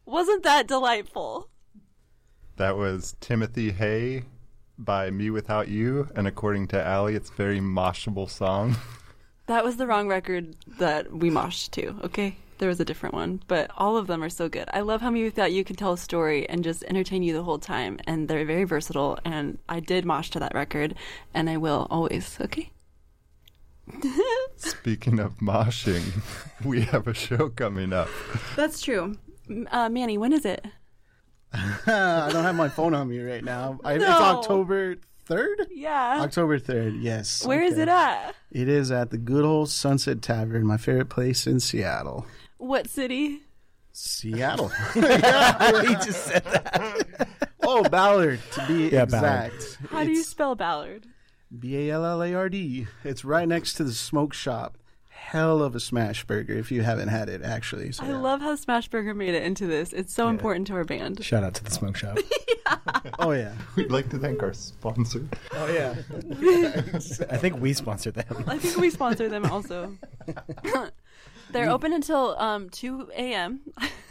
Wasn't that delightful? That was Timothy Hay by Me Without You, and according to Allie, it's a very moshable song. That was the wrong record that we moshed to, okay? There was a different one, but all of them are so good. I love how Me Without You can tell a story and just entertain you the whole time, and they're very versatile, and I did mosh to that record, and I will always, okay? Speaking of moshing, we have a show coming up. That's true. Manny, when is it? I don't have my phone on me right now. It's October 3rd? Yeah. October 3rd, yes. Where is it at? It is at the good old Sunset Tavern, my favorite place in Seattle. What city? Seattle. Yeah, he just said that. Oh, Ballard, to be exact. Ballard. How do you spell Ballard? Ballard. It's right next to the smoke shop. Hell of a smash burger if you haven't had it, actually. So, I love how Smashburger made it into this. It's so important to our band. Shout out to the smoke shop. Oh, yeah. We'd like to thank our sponsor. Oh, yeah. I think we sponsor them. I think we sponsor them also. They're open until 2 a.m.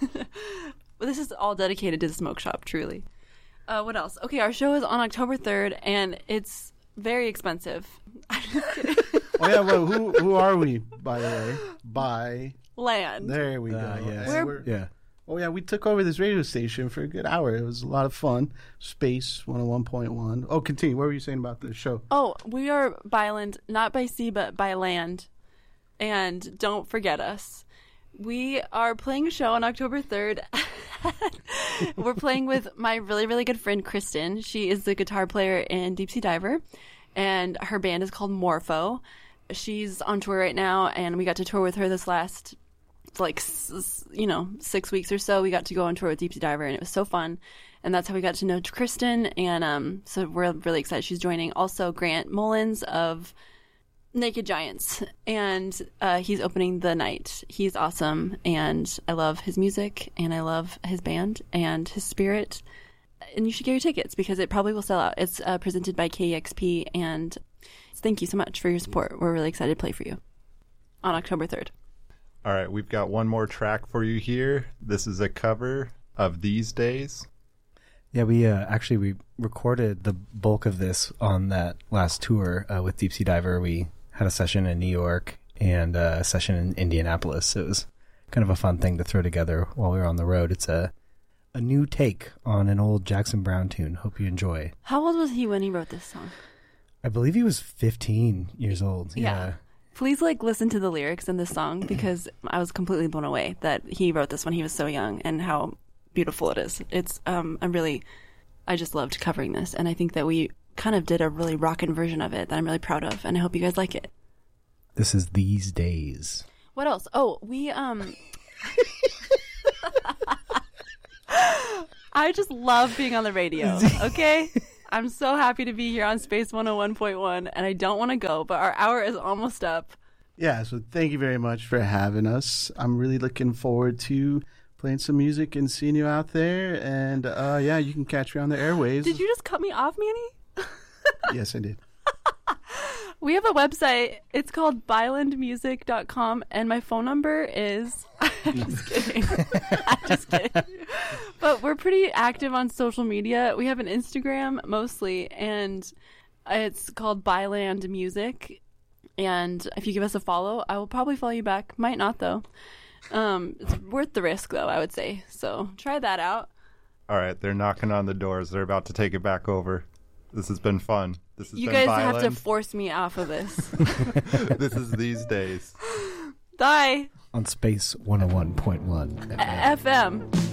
This is all dedicated to the smoke shop, truly. What else? Okay, our show is on October 3rd, and it's very expensive. I'm just kidding. Oh, yeah, well, who are we, by the way? By Land. There we go. Yes. Yeah. Oh, yeah, we took over this radio station for a good hour. It was a lot of fun. Space 101.1. Oh, continue. What were you saying about the show? Oh, we are by land, not by sea, but by land. And don't forget us. We are playing a show on October 3rd. We're playing with my really, really good friend, Kristen. She is the guitar player in Deep Sea Diver, and her band is called Morpho. She's on tour right now, and we got to tour with her this last, 6 weeks or so. We got to go on tour with Deep Sea Diver, and it was so fun. And that's how we got to know Kristen, and so we're really excited she's joining. Also, Grant Mullins of Naked Giants, and he's opening the night. He's awesome, and I love his music, and I love his band and his spirit. And you should get your tickets because it probably will sell out. It's presented by KEXP, and thank you so much for your support. We're really excited to play for you on October 3rd. All right, we've got one more track for you here. This is a cover of These Days. Yeah, we recorded the bulk of this on that last tour with Deep Sea Diver. We had a session in New York and a session in Indianapolis. So it was kind of a fun thing to throw together while we were on the road. It's a new take on an old Jackson Browne tune. Hope you enjoy. How old was he when he wrote this song? I believe he was 15 years old. Yeah. Please listen to the lyrics in this song because I was completely blown away that he wrote this when he was so young and how beautiful it is. It's I just loved covering this, and I think that we kind of did a really rockin' version of it that I'm really proud of, and I hope you guys like it. This is These Days. What else? Oh, we I just love being on the radio, okay? I'm so happy to be here on Space 101.1, and I don't want to go, but our hour is almost up. Yeah, so thank you very much for having us. I'm really looking forward to playing some music and seeing you out there. And, you can catch me on the airwaves. Did you just cut me off, Manny? Yes, I did. We have a website. It's called bylandmusic.com, and my phone number is... I'm just kidding. I'm just kidding. But we're pretty active on social media. We have an Instagram, mostly, and it's called Byland Music. And if you give us a follow, I will probably follow you back. Might not, though. It's worth the risk, though, I would say. So try that out. All right, they're knocking on the doors. They're about to take it back over. This has been fun. You guys have to force me off of this. This is These Days. Die. On Space 101.1 FM.